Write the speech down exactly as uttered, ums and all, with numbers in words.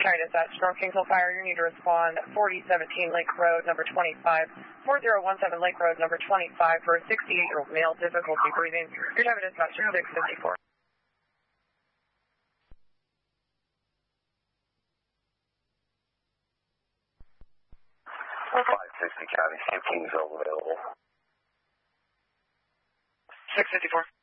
County Dispatch, North Kingsville Fire, you need to respond forty seventeen Lake Road, number twenty-five, four zero one seven Lake Road, number twenty-five, for a sixty-eight-year-old male, difficulty breathing. Your time of dispatch is six fifty-four. five sixty County, Kingsville available. six fifty-four.